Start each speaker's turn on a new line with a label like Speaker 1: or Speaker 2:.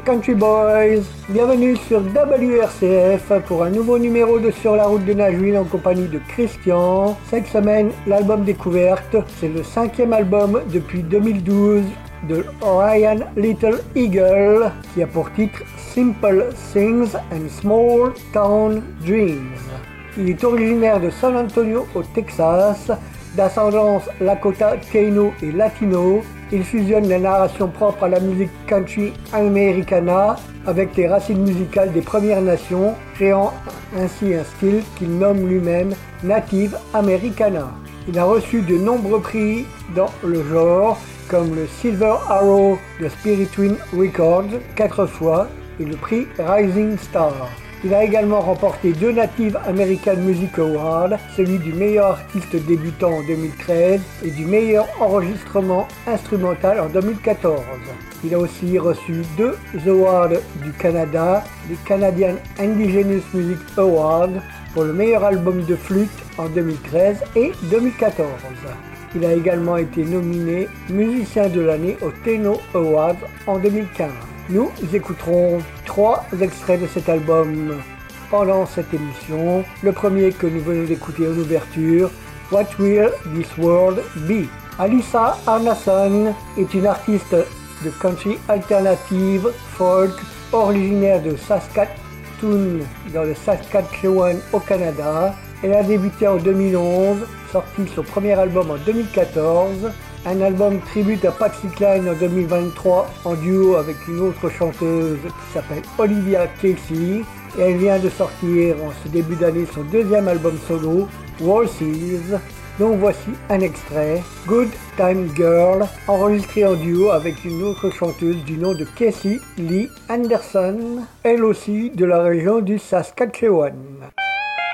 Speaker 1: Country Boys, bienvenue sur WRCF pour un nouveau numéro de Sur la route de Nashville en compagnie de Christian. Cette semaine, l'album découverte, c'est le 5e album depuis 2012 de Ryan Little Eagle qui a pour titre Simple Things and Small Town Dreams. Il est originaire de San Antonio au Texas, d'ascendance Lakota, Taino et Latino. Il fusionne la narration propre à la musique country americana avec les racines musicales des Premières Nations, créant ainsi un style qu'il nomme lui-même Native Americana. Il a reçu de nombreux prix dans le genre, comme le Silver Arrow de Spirit Twin Records 4 fois et le prix Rising Star. Il a également remporté 2 Native American Music Awards, celui du meilleur artiste débutant en 2013 et du meilleur enregistrement instrumental en 2014. Il a aussi reçu 2 awards du Canada, les Canadian Indigenous Music Awards pour le meilleur album de flûte en 2013 et 2014. Il a également été nominé musicien de l'année au Taino Awards en 2015. Nous écouterons 3 extraits de cet album pendant cette émission. Le premier que nous venons d'écouter en ouverture, What Will This World Be? Alyssa Arnason est une artiste de country alternative folk originaire de Saskatoon dans le Saskatchewan au Canada. Elle a débuté en 2011, sorti son premier album en 2014. Un album tribute à Patsy Cline en 2023 en duo avec une autre chanteuse qui s'appelle Olivia Casey. Et elle vient de sortir en ce début d'année son 2e album solo, Waltzes. Donc voici un extrait, Good Time Girl, enregistré en duo avec une autre chanteuse du nom de Casey Lee Anderson, elle aussi de la région du Saskatchewan.